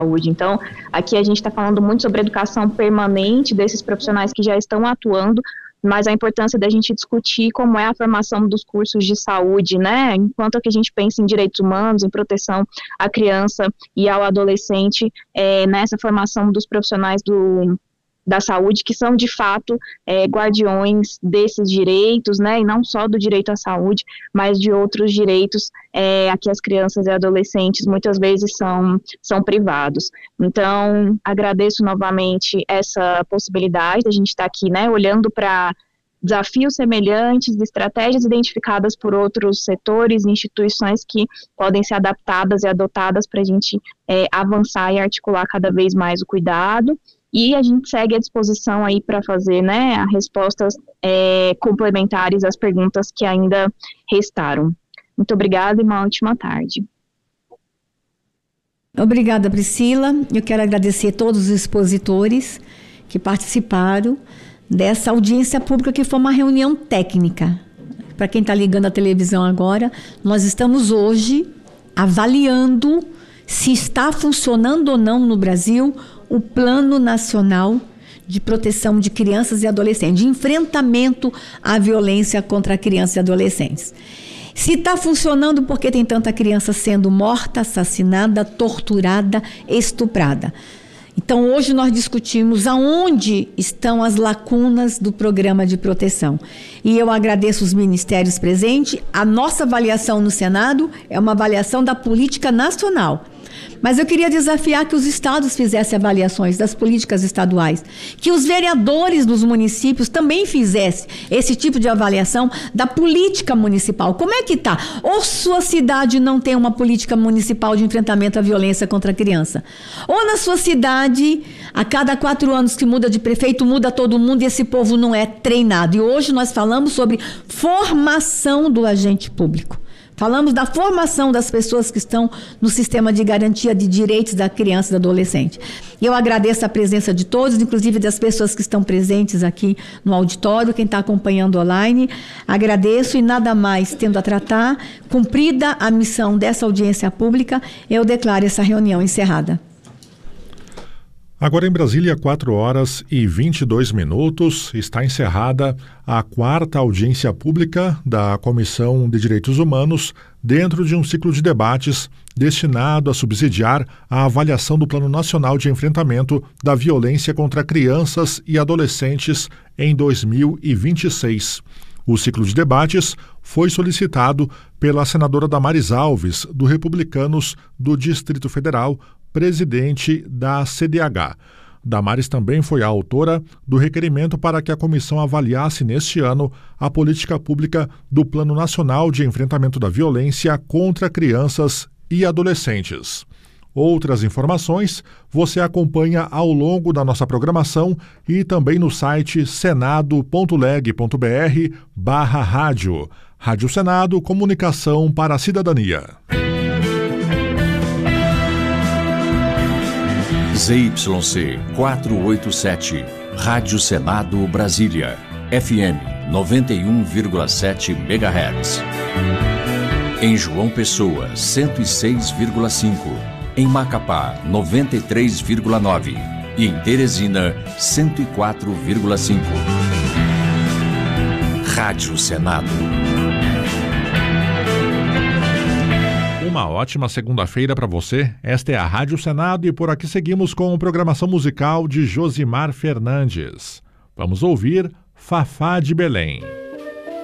saúde. Então, aqui a gente está falando muito sobre a educação permanente desses profissionais que já estão atuando, mas a importância da gente discutir como é a formação dos cursos de saúde, né? Enquanto que a gente pensa em direitos humanos, em proteção à criança e ao adolescente, nessa formação dos profissionais da saúde, que são de fato guardiões desses direitos, né, e não só do direito à saúde, mas de outros direitos a que as crianças e adolescentes muitas vezes são privados. Então, agradeço novamente essa possibilidade, a gente está aqui, né, olhando para desafios semelhantes, estratégias identificadas por outros setores e instituições que podem ser adaptadas e adotadas para a gente avançar e articular cada vez mais o cuidado. E a gente segue à disposição aí para fazer, né, respostas complementares às perguntas que ainda restaram. Muito obrigada e uma ótima tarde. Obrigada, Priscila. Eu quero agradecer a todos os expositores que participaram dessa audiência pública, que foi uma reunião técnica. Para quem está ligando a televisão agora, nós estamos hoje avaliando se está funcionando ou não no Brasil o Plano Nacional de Proteção de Crianças e Adolescentes, de enfrentamento à violência contra crianças e adolescentes. Se está funcionando, porque tem tanta criança sendo morta, assassinada, torturada, estuprada. Então, hoje nós discutimos aonde estão as lacunas do programa de proteção. E eu agradeço os ministérios presentes. A nossa avaliação no Senado é uma avaliação da política nacional. Mas eu queria desafiar que os estados fizessem avaliações das políticas estaduais, que os vereadores dos municípios também fizessem esse tipo de avaliação da política municipal. Como é que está? Ou sua cidade não tem uma política municipal de enfrentamento à violência contra a criança? Ou na sua cidade, a cada 4 anos que muda de prefeito, muda todo mundo e esse povo não é treinado. E hoje nós falamos sobre formação do agente público. Falamos da formação das pessoas que estão no sistema de garantia de direitos da criança e do adolescente. E eu agradeço a presença de todos, inclusive das pessoas que estão presentes aqui no auditório, quem está acompanhando online. Agradeço e nada mais tendo a tratar. Cumprida a missão dessa audiência pública, eu declaro essa reunião encerrada. Agora em Brasília, 4h22, está encerrada a 4ª audiência pública da Comissão de Direitos Humanos, dentro de um ciclo de debates destinado a subsidiar a avaliação do Plano Nacional de Enfrentamento da Violência contra Crianças e Adolescentes em 2026. O ciclo de debates foi solicitado pela senadora Damares Alves, do Republicanos do Distrito Federal, presidente da CDH. Damares também foi a autora do requerimento para que a comissão avaliasse neste ano a política pública do Plano Nacional de Enfrentamento da Violência contra Crianças e Adolescentes. Outras informações você acompanha ao longo da nossa programação e também no site senado.leg.br/rádio. Rádio Senado, comunicação para a cidadania. ZYC 487, Rádio Senado Brasília, FM 91,7 MHz. Em João Pessoa, 106,5. Em Macapá, 93,9. E em Teresina, 104,5. Rádio Senado. Uma ótima segunda-feira para você. Esta é a Rádio Senado e por aqui seguimos com programação musical de Josimar Fernandes. Vamos ouvir Fafá de Belém.